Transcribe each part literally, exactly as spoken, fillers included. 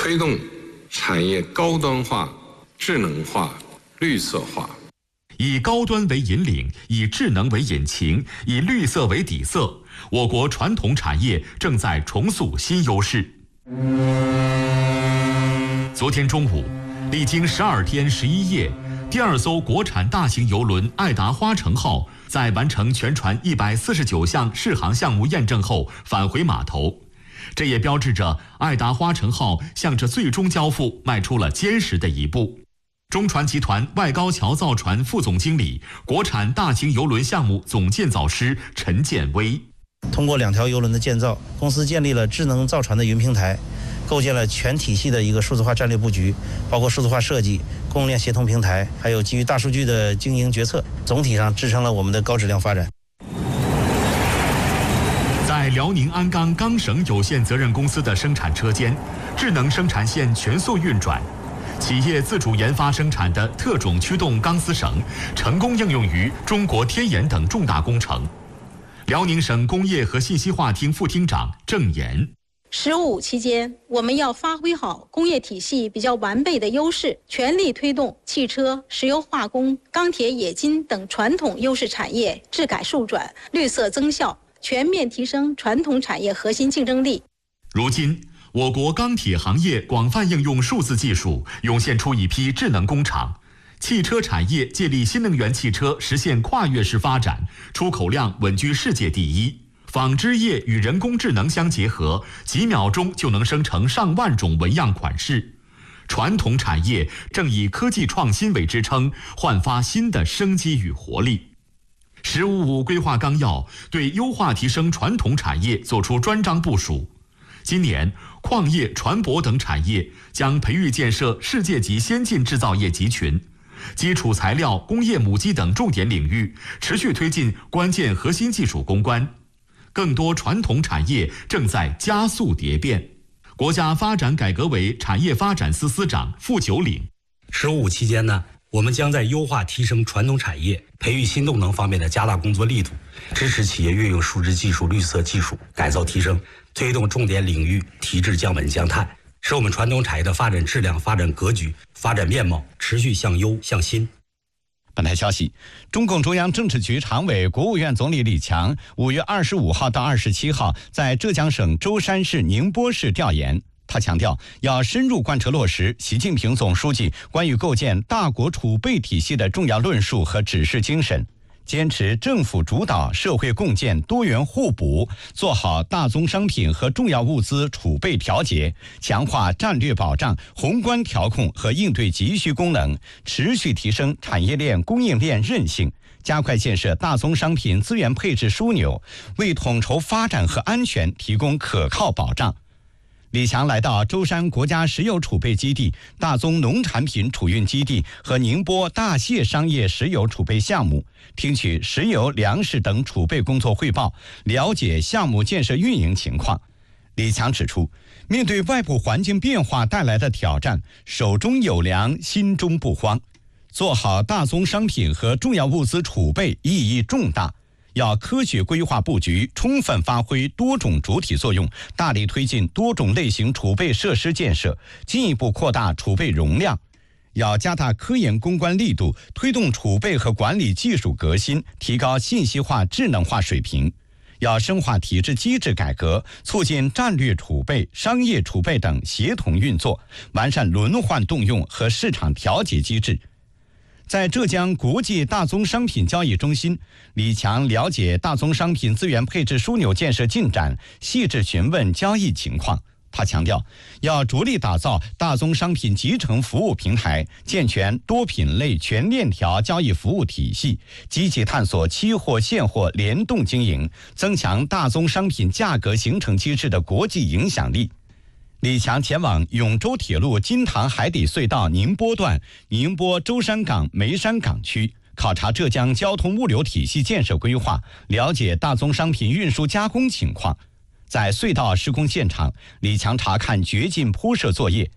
推动产业高端化、智能化、绿色化。 以高端为引领，以智能为引擎，以绿色为底色，我国传统产业正在重塑新优势。昨天中午，历经十二天十一夜，第二艘国产大型邮轮爱达花城号在完成全船一百四十九项试航项目验证后返回码头，这也标志着爱达花城号向着最终交付迈出了坚实的一步。中船集团外高桥造船副总经理、国产大型邮轮项目总建造师陈建威， 通过两条邮轮的建造，公司建立了智能造船的云平台，构建了全体系的一个数字化战略布局，包括数字化设计、供应链协同平台，还有基于大数据的经营决策，总体上支撑了我们的高质量发展。 在辽宁鞍钢钢绳有限责任公司的生产车间，智能生产线全速运转。企业自主研发生产的特种驱动钢丝绳成功应用于中国天眼等重大工程。辽宁省工业和信息化厅副厅长郑岩： 十五期间，我们要发挥好工业体系比较完备的优势，全力推动汽车、石油化工、钢铁、冶金等传统优势产业质改数转、绿色增效，全面提升传统产业核心竞争力。 如今，我国钢铁行业广泛应用数字技术，涌现出一批智能工厂。汽车产业借力新能源汽车实现跨越式发展，出口量稳居世界第一。纺织业与人工智能相结合，几秒钟就能生成上万种纹样款式。传统产业正以科技创新为支撑，焕发新的生机与活力。十五五规划纲要对优化提升传统产业作出专章部署。今年，矿业、船舶等产业将培育建设世界级先进制造业集群，基础材料、工业母机等重点领域持续推进关键核心技术攻关。更多传统产业正在加速蝶变。国家发展改革委产业发展司司长傅九岭： 十五期间呢，我们将在优化提升传统产业、培育新动能方面的加大工作力度，支持企业运用数字技术、绿色技术改造提升，推动重点领域提质降稳降碳，使我们传统产业的发展质量、发展格局、发展面貌持续向优向新。 本台消息，中共中央政治局常委、国务院总理李强五月二十五号到二十七号在浙江省舟山市宁波市调研。他强调，要深入贯彻落实习近平总书记关于构建大国储备体系的重要论述和指示精神，坚持政府主导、社会共建、多元互补，做好大宗商品和重要物资储备调节，强化战略保障、宏观调控和应对急需功能，持续提升产业链、供应链韧性，加快建设大宗商品资源配置枢纽，为统筹发展和安全提供可靠保障。李强来到舟山国家石油储备基地、大宗农产品储运基地和宁波大蟹商业石油储备项目，听取石油、粮食等储备工作汇报，了解项目建设运营情况。李强指出，面对外部环境变化带来的挑战，手中有粮，心中不慌，做好大宗商品和重要物资储备意义重大。要科学规划布局，充分发挥多种主体作用，大力推进多种类型储备设施建设，进一步扩大储备容量。要加大科研攻关力度，推动储备和管理技术革新，提高信息化、智能化水平。要深化体制机制改革，促进战略储备、商业储备等协同运作，完善轮换动用和市场调节机制。在浙江国际大宗商品交易中心，李强了解大宗商品资源配置枢纽建设进展，细致询问交易情况。他强调，要着力打造大宗商品集成服务平台，健全多品类全链条交易服务体系，积极探索期货现货联动经营，增强大宗商品价格形成机制的国际影响力。李强前往永州铁路金塘海底隧道宁波段、宁波舟山港梅山港区，考察浙江交通物流体系建设规划，了解大宗商品运输加工情况。在隧道施工现场，李强查看掘进铺设作业。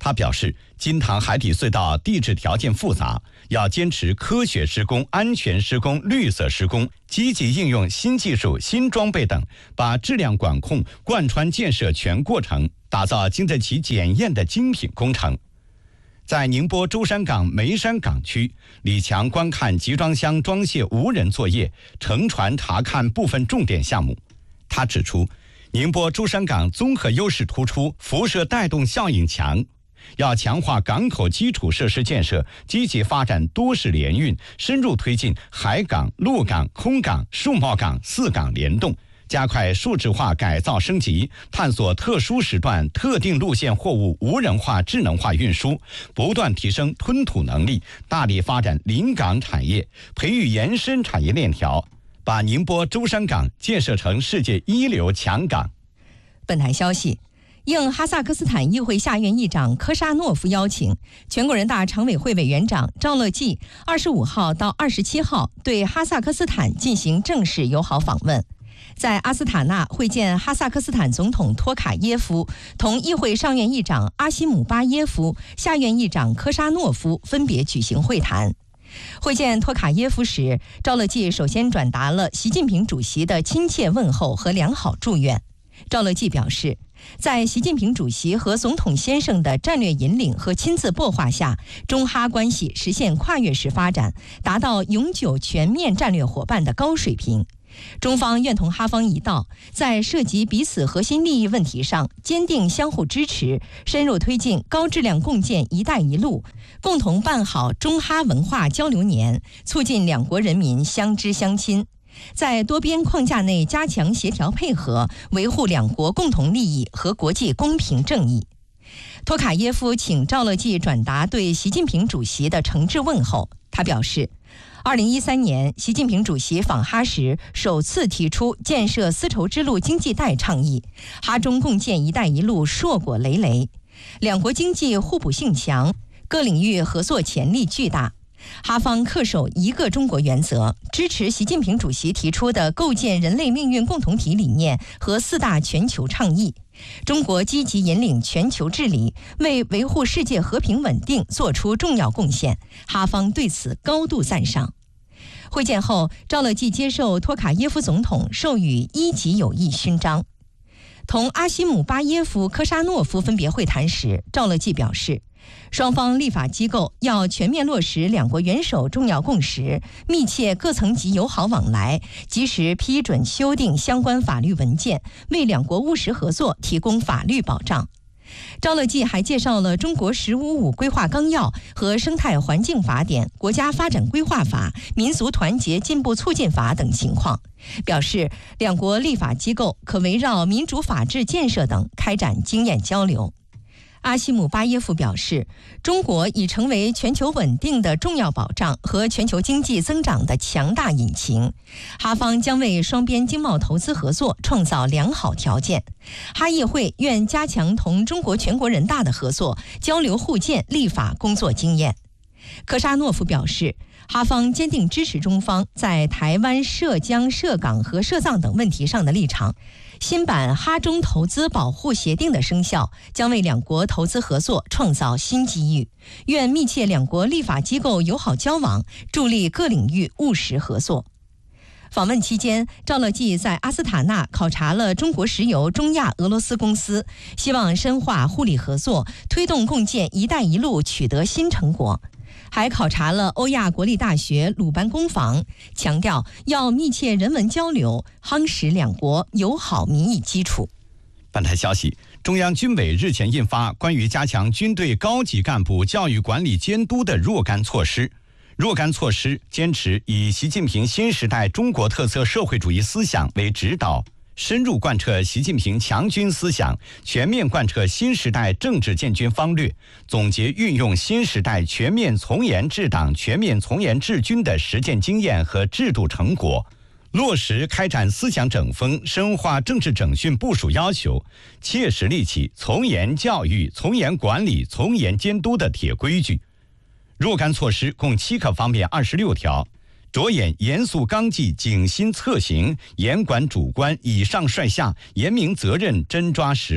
他表示，金塘海底隧道地质条件复杂，要坚持科学施工、安全施工、绿色施工，积极应用新技术、新装备等，把质量管控贯穿建设全过程，打造经得起检验的精品工程。在宁波舟山港梅山港区，李强观看集装箱装卸无人作业，乘船查看部分重点项目。他指出，宁波舟山港综合优势突出，辐射带动效应强，要强化港口基础设施建设，积极发展多式联运，深入推进海港、陆港、空港、数贸港四港联动，加快数字化改造升级，探索特殊时段、特定路线货物无人化、智能化运输，不断提升吞吐能力，大力发展临港产业，培育延伸产业链条，把宁波舟山港建设成世界一流强港。 本台消息，应哈萨克斯坦议会下院议长科沙诺夫邀请，全国人大常委会委员长赵乐际二十五号到二十七号对哈萨克斯坦进行正式友好访问。在阿斯塔纳会见哈萨克斯坦总统托卡耶夫，同议会上院议长阿西姆巴耶夫、下院议长科沙诺夫分别举行会谈。会见托卡耶夫时，赵乐际首先转达了习近平主席的亲切问候和良好祝愿。赵乐际表示，在习近平主席和总统先生的战略引领和亲自擘画下，中哈关系实现跨越式发展，达到永久全面战略伙伴的高水平。中方愿同哈方一道，在涉及彼此核心利益问题上坚定相互支持，深入推进高质量共建“一带一路”，共同办好中哈文化交流年，促进两国人民相知相亲。在多边框架内加强协调配合，维护两国共同利益和国际公平正义。托卡耶夫请赵乐际转达对习近平主席的诚挚问候。他表示，二零一三年，习近平主席访哈时首次提出建设丝绸之路经济带倡议，哈中共建“一带一路”硕果累累，两国经济互补性强，各领域合作潜力巨大。哈方恪守一个中国原则，支持习近平主席提出的构建人类命运共同体理念和四大全球倡议。中国积极引领全球治理，为维护世界和平稳定做出重要贡献，哈方对此高度赞赏。会见后，赵乐际接受托卡耶夫总统授予一级友谊勋章。同阿西姆巴耶夫、科沙诺夫分别会谈时，赵乐际表示，双方立法机构要全面落实两国元首重要共识，密切各层级友好往来，及时批准修订相关法律文件，为两国务实合作提供法律保障。赵乐际还介绍了中国“十五五”规划纲要和生态环境法典、国家发展规划法、民族团结进步促进法等情况，表示两国立法机构可围绕民主法治建设等开展经验交流。阿西姆巴耶夫表示，中国已成为全球稳定的重要保障和全球经济增长的强大引擎，哈方将为双边经贸投资合作创造良好条件。哈议会愿加强同中国全国人大的合作，交流互鉴立法工作经验。科沙诺夫表示，哈方坚定支持中方在台湾、涉疆、涉港和涉藏等问题上的立场。新版哈中投资保护协定的生效，将为两国投资合作创造新机遇。愿密切两国立法机构友好交往，助力各领域务实合作。访问期间，赵乐际在阿斯塔纳考察了中国石油中亚俄罗斯公司，希望深化互利合作，推动共建“一带一路”取得新成果。还考察了欧亚国立大学鲁班工坊，强调要密切人文交流，夯实两国友好民意基础。 本台消息，中央军委日前印发关于加强军队高级干部教育管理监督的若干措施。若干措施坚持以习近平新时代中国特色社会主义思想为指导，深入贯彻习近平强军思想，全面贯彻新时代政治建军方略，总结运用新时代全面从严治党、全面从严治军的实践经验和制度成果，落实开展思想整风、深化政治整训部署要求，切实立起从严教育、从严管理、从严监督的铁规矩。若干措施共七个方面二十六条，着眼严肃纲纪、警心策行，严管主观，以上率下，严明责任，真抓实落，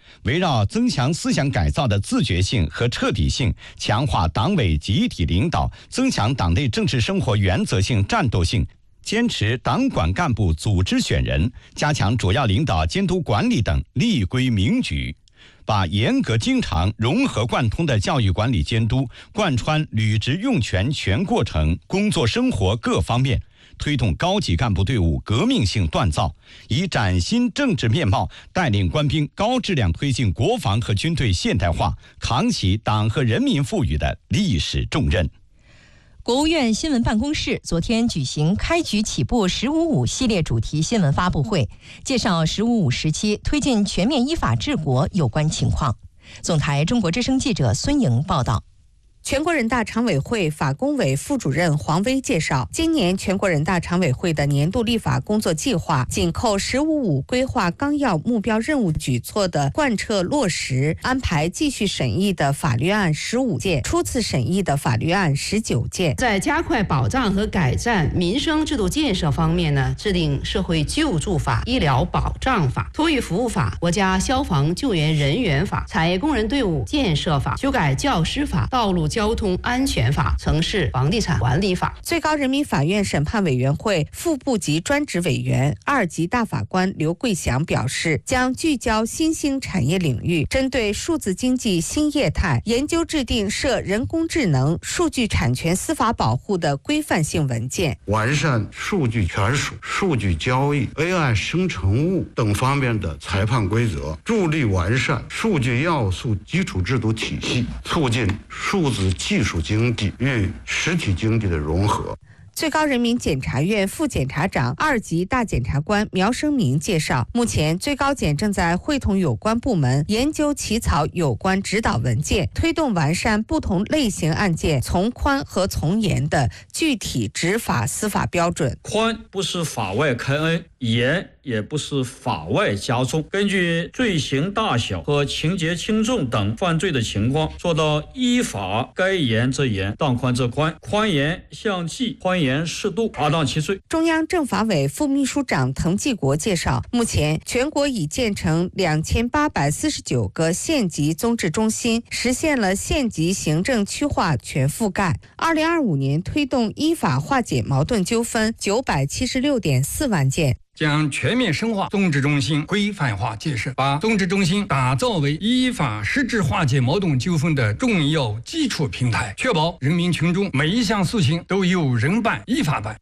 围绕增强思想改造的自觉性和彻底性，强化党委集体领导，增强党内政治生活原则性、战斗性，坚持党管干部组织选人，加强主要领导监督管理等立规明矩，把严格经常、融合贯通的教育管理监督贯穿履职用权全过程、工作生活各方面，推动高级干部队伍革命性锻造，以崭新政治面貌带领官兵高质量推进国防和军队现代化，扛起党和人民赋予的历史重任。 国务院新闻办公室昨天举行开局起步“十五五”系列主题新闻发布会，介绍“十五五”时期推进全面依法治国有关情况。总台中国之声记者孙莹报道。 全国人大常委会法工委副主任黄威介绍，今年全国人大常委会的年度立法工作计划紧扣“十五五”规划纲要目标任务举措的贯彻落实，安排继续审议的法律案十五件，初次审议的法律案十九件。 在加快保障和改善民生制度建设方面呢，制定社会救助法、医疗保障法、托育服务法、国家消防救援人员法、产业工人队伍建设法、修改教师法、道路交通安全法、城市房地产管理法。 最高人民法院审判委员会副部级专职委员、二级大法官刘桂祥表示，将聚焦新兴产业领域，针对数字经济新业态，研究制定涉人工智能、数据产权司法保护的规范性文件， 完善数据权属、数据交易、A I 生成物等方面的裁判规则，助力完善数据要素基础制度体系，促进数字技术经济与实体经济的融合。 最高人民检察院副检察长、二级大检察官苗生明介绍，目前最高检正在会同有关部门研究起草有关指导文件，推动完善不同类型案件从宽和从严的具体执法司法标准。 宽不是法外开恩，严也不是法外加重，根据罪行大小和情节轻重等犯罪的情况，做到依法该严则严，当宽则宽，宽严相济，宽严适度，恰当其罪。 中央政法委副秘书长滕继国介绍，目前全国已建成两千八百四十九个县级综治中心，实现了县级行政区划全覆盖。二零二五年推动依法化解矛盾纠纷九百七十六点四万件。 将全面深化综治中心规范化建设，把综治中心打造为依法实质化解矛盾纠纷的重要基础平台，确保人民群众每一项事情都有人办、依法办。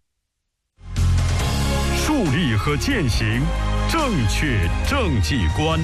树立和践行正确政绩观。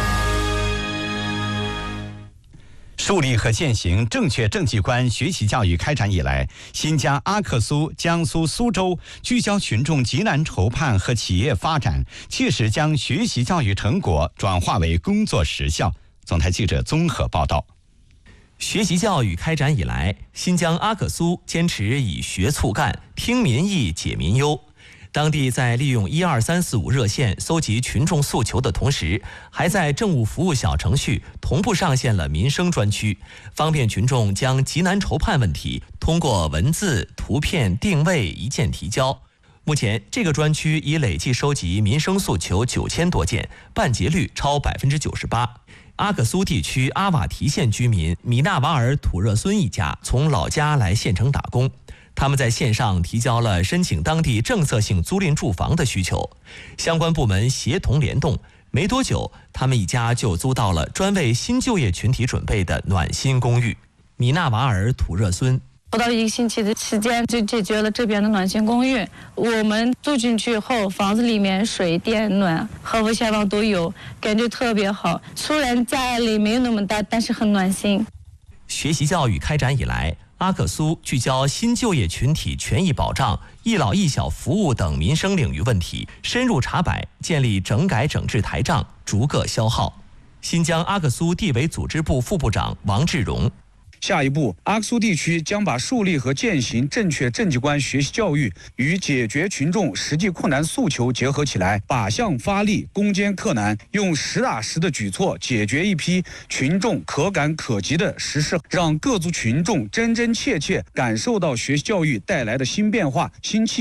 树立和践行正确政绩观学习教育开展以来，新疆阿克苏、江苏苏州聚焦群众急难筹盼和企业发展，切实将学习教育成果转化为工作实效。总台记者综合报道。 学习教育开展以来，新疆阿克苏坚持以学促干、听民意解民忧。当地在利用一二三四五热线搜集群众诉求的同时，还在政务服务小程序同步上线了民生专区，方便群众将急难筹盼问题通过文字、图片定位一键提交。目前，这个专区已累计收集民生诉求九千多件，办结率超百分之九十八。阿克苏地区阿瓦提县居民米纳瓦尔土热孙一家从老家来县城打工。他们在线上提交了申请当地政策性租赁住房的需求，相关部门协同联动，没多久，他们一家就租到了专为新就业群体准备的暖心公寓。米纳瓦尔土热孙不到一个星期的时间就解决了这边的暖心公寓。我们住进去后，房子里面水电暖和无线网都有，感觉特别好。虽然家里没有那么大，但是很暖心。 学习教育开展以来，阿克苏聚焦新就业群体权益保障、一老一小服务等民生领域问题，深入查摆，建立整改整治台账，逐个消耗。新疆阿克苏地委组织部副部长王志荣。 下一步，阿克苏地区将把树立和践行正确政绩观学习教育与解决群众实际困难诉求结合起来，靶向发力，攻坚克难，用实打实的举措解决一批群众可感可及的实事，让各族群众真真切切感受到学习教育带来的新变化、新气象。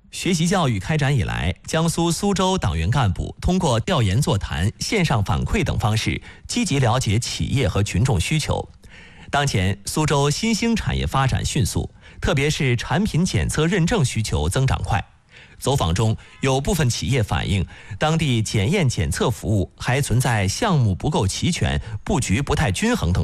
学习教育开展以来，江苏苏州党员干部通过调研座谈、线上反馈等方式，积极了解企业和群众需求。当前，苏州新兴产业发展迅速，特别是产品检测认证需求增长快。走访中，有部分企业反映，当地检验检测服务还存在项目不够齐全、布局不太均衡等